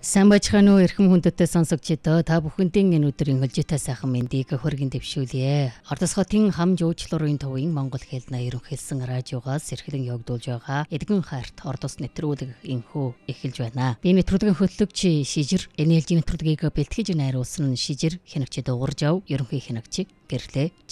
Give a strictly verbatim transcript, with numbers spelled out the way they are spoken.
Сайн бачхано эрхэм хүндэтэй сонсогчдоо та бүхэндээ энэ өдрийн хөлжитэй сайхан мэндийг хүргэн дэвшүүлье. Ордос хотын хам жуулчлалын төвийн Монгол хэлний ерөнхийлсөн радиогоос эрхлэн явагдуулж байгаа эдгэн хайрт Ордос нэвтрүүлэг инхүү эхэлж байна. Би нэвтрүүлгийн хөтлөгч Шижир эн эл жи нэвтрүүлгийг бэлтгэж найруулсан Шижир хянагчид уурж ав ерөнхий хянагч гэрлээ.